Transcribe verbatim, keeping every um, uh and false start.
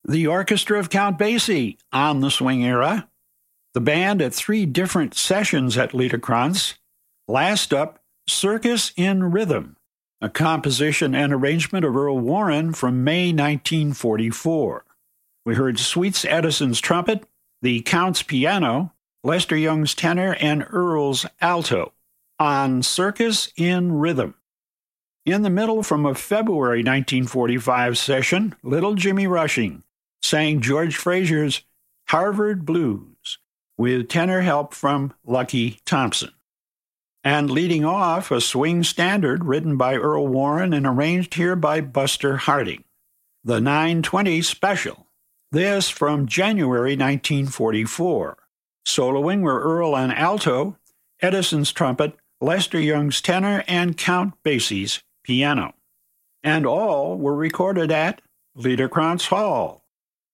The Orchestra of Count Basie on the Swing Era. The band at three different sessions at Liederkranz. Last up, Circus in Rhythm, a composition and arrangement of Earl Warren from May nineteen forty-four. We heard Sweets Edison's trumpet, the Count's piano, Lester Young's tenor, and Earl's alto on Circus in Rhythm. In the middle, from a February nineteen forty-five session, Little Jimmy Rushing sang George Frazier's Harvard Blues with tenor help from Lucky Thompson. And leading off, a swing standard written by Earl Warren and arranged here by Buster Harding, the nine twenty Special. This from January nineteen forty-four. Soloing were Earl on alto, Edison's trumpet, Lester Young's tenor, and Count Basie's piano. And all were recorded at Liederkranz Hall.